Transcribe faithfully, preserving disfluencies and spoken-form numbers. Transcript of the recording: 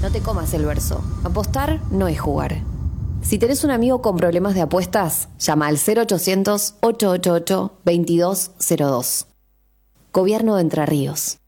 No te comas el verso. Apostar no es jugar. Si tenés un amigo con problemas de apuestas, llama al cero ochocientos, ochocientos ochenta y ocho, veintidós cero dos. Gobierno de Entre Ríos.